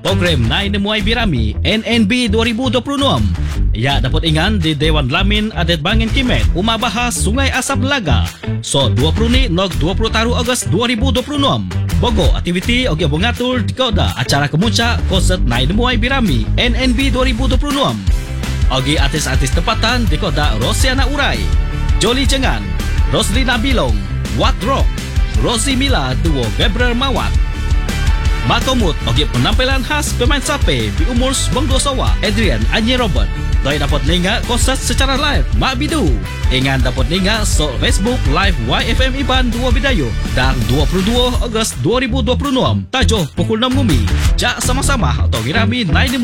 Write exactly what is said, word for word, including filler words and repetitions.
program Nai Nemuai Birami N N B dua ribu dua puluh enam. Ia dapat ingan di Dewan Lamin Adat Bangin Kimet Umah Bahas Sungai Asap Laga. So dua puluh ni nog dua puluh taru Ogos dua ribu dua puluh enam. Bogo aktiviti ogi bongatur di koda acara kemuncak konsert Nai Nemuai Birami N N B dua ribu dua puluh enam. Ogi artis-artis tempatan di koda Rosiana Urai, Jolly Jengan, Roslina Bilong, Wat Rock, Rosie Mila duo Gabriel Mawat. Makomut ogi penampilan khas pemain sape di umur Bang Dosawa Adrian Anye Robert. Doi dapat ninga konsert secara live Mak Bidu. Ingan dapat ninga so Facebook live Y F M Iban dua Bidayu dan dua puluh dua Ogos dua ribu dua puluh enam. Tajuh pukul enam Ngumi. Jak sama-sama atau Girami Nai